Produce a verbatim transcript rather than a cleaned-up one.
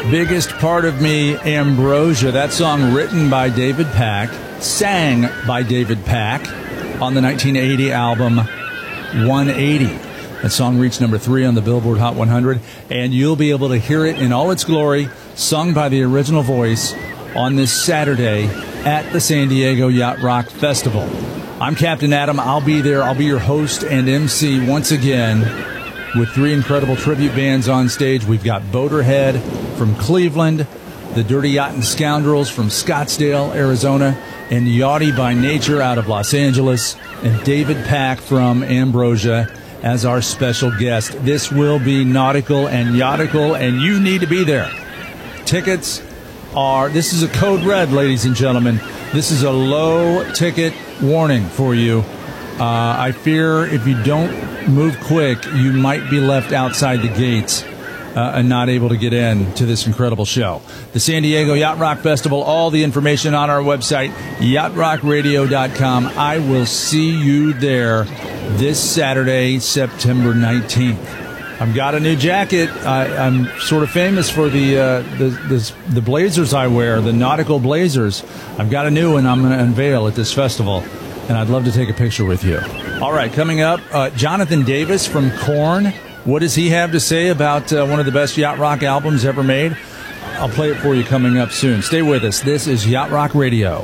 Biggest Part of Me, Ambrosia. That song written by David Pack, sang by David Pack on the nineteen eighty album one eighty. That song reached number three on the Billboard Hot one hundred, and you'll be able to hear it in all its glory, sung by the original voice, on this Saturday at the San Diego Yacht Rock Festival. I'm Captain Adam. I'll be there. I'll be your host and M C once again with three incredible tribute bands on stage. We've got Boaterhead from Cleveland, the Dirty Yacht Scoundrels from Scottsdale, Arizona, and Yachty by Nature out of Los Angeles, and David Pack from Ambrosia as our special guest. This will be nautical and yautical, and you need to be there. Tickets are, this is a code red, ladies and gentlemen. This is a low ticket warning for you. Uh, I fear if you don't move quick, you might be left outside the gates uh, and not able to get in to this incredible show. The San Diego Yacht Rock Festival, all the information on our website, yacht rock radio dot com. I will see you there this Saturday, September nineteenth. I've got a new jacket. I, I'm sort of famous for the, uh, the, the the blazers I wear, the nautical blazers. I've got a new one I'm going to unveil at this festival, and I'd love to take a picture with you. All right, coming up, uh, Jonathan Davis from Korn. What does he have to say about uh, one of the best yacht rock albums ever made? I'll play it for you coming up soon. Stay with us. This is Yacht Rock Radio.